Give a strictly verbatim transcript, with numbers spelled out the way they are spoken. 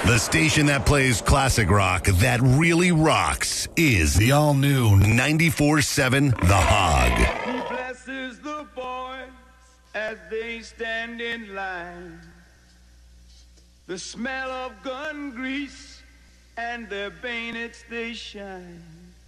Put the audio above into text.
The station that plays classic rock that really rocks is the all-new ninety-four seven The Hog. He blesses the boys as they stand in line. The smell of gun grease and their bayonets they shine.